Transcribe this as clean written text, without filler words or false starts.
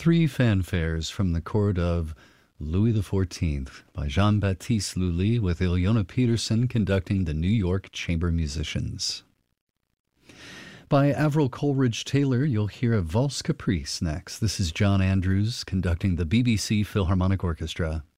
Three fanfares from the court of Louis XIV by Jean-Baptiste Lully with Ilona Peterson conducting the New York Chamber Musicians. By Avril Coleridge Taylor, you'll hear a Valse Caprice next. This is John Andrews conducting the BBC Philharmonic Orchestra.